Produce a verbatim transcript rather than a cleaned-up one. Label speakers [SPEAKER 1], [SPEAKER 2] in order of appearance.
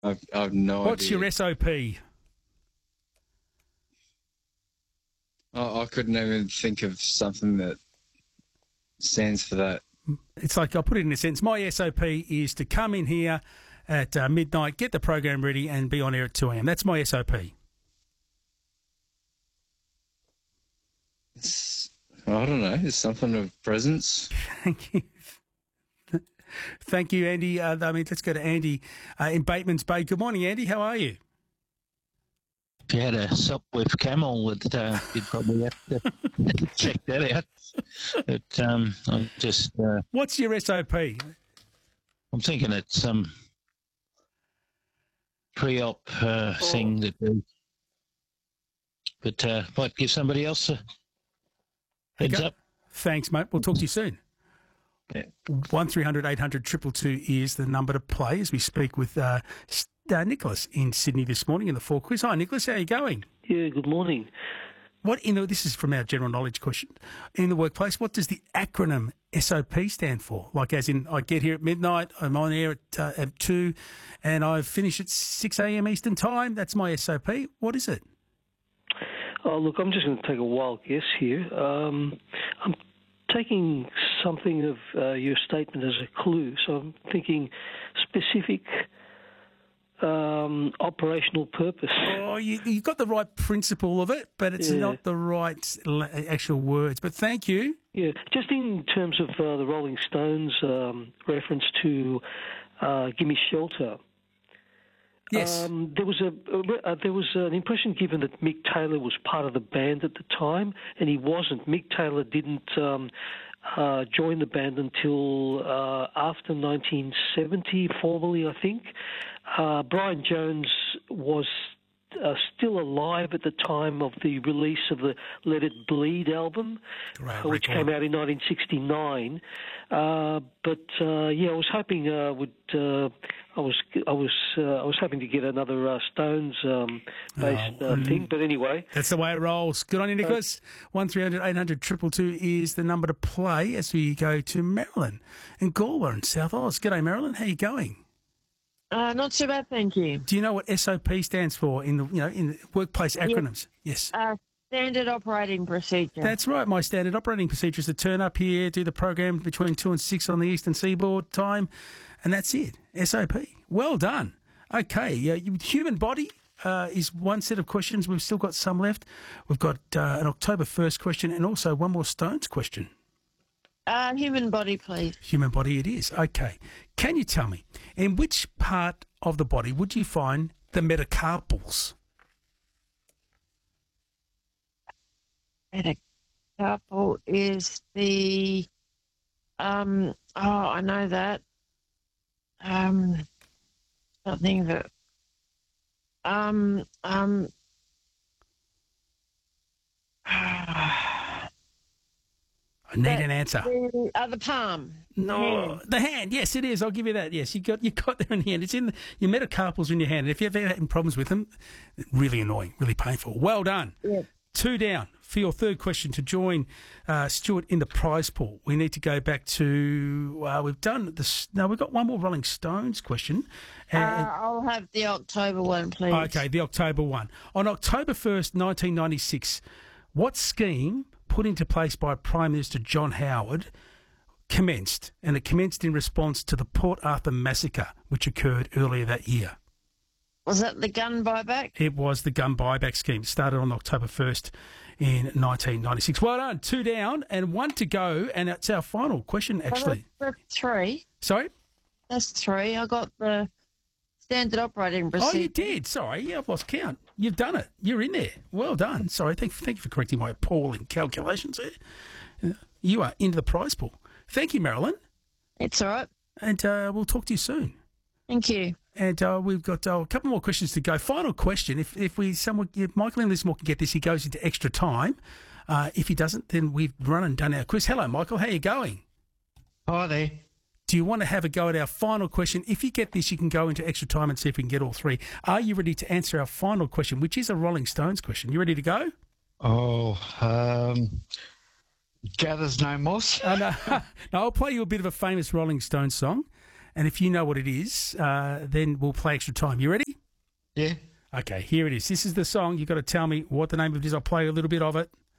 [SPEAKER 1] I've, I've no
[SPEAKER 2] What's
[SPEAKER 1] idea.
[SPEAKER 2] your S O P?
[SPEAKER 1] I, I couldn't even think of something that stands for that.
[SPEAKER 2] It's like, I'll put it in a sentence. My S O P is to come in here at uh, midnight, get the program ready, and be on air at two a.m. That's my S O P.
[SPEAKER 1] It's, I don't know. It's something of presence.
[SPEAKER 2] Thank you. Thank you, Andy. Uh, I mean, let's go to Andy uh, in Bateman's Bay. Good morning, Andy. How are you?
[SPEAKER 3] If you had a sup with camel, would uh, you'd probably have to check that out. But um, I'm just uh,
[SPEAKER 2] What's your S O P?
[SPEAKER 3] I'm thinking it's some pre-op uh,
[SPEAKER 2] Oh.
[SPEAKER 3] thing that do. But uh, might give somebody else a heads
[SPEAKER 2] Okay.
[SPEAKER 3] up.
[SPEAKER 2] Thanks, mate. We'll talk to you soon.
[SPEAKER 1] Yeah.
[SPEAKER 2] One three hundred eight hundred two two two is the number to play as we speak with uh, S- uh, Nicholas in Sydney this morning in the Four Quiz. Hi, Nicholas. How are you going?
[SPEAKER 4] Yeah, good morning.
[SPEAKER 2] What in the, this is from our general knowledge question. In the workplace, what does the acronym S O P stand for? Like, as in, I get here at midnight, I'm on air at, uh, at two, and I finish at six a.m. Eastern Time. That's my S O P. What is it?
[SPEAKER 4] Oh, look, I'm just going to take a wild guess here. Um, I'm taking something of uh, your statement as a clue, so I'm thinking specific um, operational purpose.
[SPEAKER 2] Oh, you, you got the right principle of it, but it's
[SPEAKER 4] Yeah.
[SPEAKER 2] not the right la- actual words. But thank you.
[SPEAKER 4] Yeah, just in terms of uh, the Rolling Stones um, reference to uh, "Gimme Shelter."
[SPEAKER 2] Yes.
[SPEAKER 4] Um, there was a uh, there was an impression given that Mick Taylor was part of the band at the time, and he wasn't. Mick Taylor didn't um, uh, join the band until uh, after nineteen seventy, formally, I think. Uh, Brian Jones was uh, still alive at the time of the release of the Let It Bleed album,
[SPEAKER 2] Great
[SPEAKER 4] uh, which
[SPEAKER 2] record.
[SPEAKER 4] came out in nineteen sixty-nine. Uh, but uh, yeah, I was hoping uh, would uh, I was I was uh, I was hoping to get another uh, Stones um, based
[SPEAKER 2] Oh,
[SPEAKER 4] uh,
[SPEAKER 2] um,
[SPEAKER 4] thing. But anyway,
[SPEAKER 2] That's the way it rolls. Good on you, Nicholas. One three hundred eight hundred two two two is the number to play as we go to Marilyn in Galway in South Oz. G'day, Marilyn. How you going?
[SPEAKER 5] Uh, not too bad, thank you.
[SPEAKER 2] Do you know what S O P stands for in the you know in the workplace acronyms? Yes.
[SPEAKER 5] Uh, standard operating procedure.
[SPEAKER 2] That's right. My standard operating procedure is to turn up here, do the program between two and six on the eastern seaboard time, and that's it. S O P. Well done. Okay. Uh, you- human body uh, is one set of questions. We've still got some left. We've got uh, an October first question and also one more Stones question.
[SPEAKER 5] uh, human body, please.
[SPEAKER 2] Human body it is. Okay. Can you tell me, in which part of the body would you find the metacarpals?
[SPEAKER 5] Metacarpal is the. Um. Oh, I know that. Um. Something that. Um. Um.
[SPEAKER 2] I need an answer.
[SPEAKER 5] The, uh, the palm.
[SPEAKER 2] No,
[SPEAKER 5] Hand.
[SPEAKER 2] the hand. Yes, it is. I'll give you that. Yes, you got you got there in the hand. It's in the, your metacarpals in your hand. And if you've ever had problems with them, really annoying, really painful. Well done.
[SPEAKER 5] Yeah.
[SPEAKER 2] Two down for your third question to join uh, Stuart in the prize pool. We need to go back to uh, we've done this. No, we've got one more Rolling Stones question.
[SPEAKER 5] Uh,
[SPEAKER 2] And,
[SPEAKER 5] I'll have the October one, please.
[SPEAKER 2] okay, the October one. On October first, nineteen ninety six, what scheme put into place by Prime Minister John Howard commenced, and it commenced in response to the Port Arthur massacre, which occurred earlier that year.
[SPEAKER 5] Was that the gun buyback?
[SPEAKER 2] It was the gun buyback scheme. It started on October first in nineteen ninety-six. Well done. Two down and one to go, and it's our final question, actually.
[SPEAKER 5] Well, that's three.
[SPEAKER 2] Sorry?
[SPEAKER 5] That's three. I got the standard operating
[SPEAKER 2] Oh,
[SPEAKER 5] procedure.
[SPEAKER 2] you did. Sorry. Yeah, I've lost count. You've done it. You're in there. Well done. Sorry. Thank, thank you for correcting my appalling calculations there. Uh, You are into the prize pool. Thank you, Marilyn.
[SPEAKER 5] It's all right.
[SPEAKER 2] And uh, we'll talk to you soon.
[SPEAKER 5] Thank you.
[SPEAKER 2] And uh, we've got uh, a couple more questions to go. Final question: If if we someone if Michael and Lismore can get this, he goes into extra time. Uh, if he doesn't, then we've run and done our quiz. Hello, Michael. How are you going?
[SPEAKER 3] Hi there.
[SPEAKER 2] Do you want to have a go at our final question? If you get this, you can go into extra time and see if we can get all three. Are you ready to answer our final question, which is a Rolling Stones question? You ready to go?
[SPEAKER 6] Oh, um, gathers no moss.
[SPEAKER 2] Uh, no, no, I'll play you a bit of a famous Rolling Stones song, And if you know what it is, uh, then we'll play extra time. You ready?
[SPEAKER 6] Yeah.
[SPEAKER 2] Okay, here it is. This is the song. You've got to tell me what the name of it is. I'll play a little bit of it.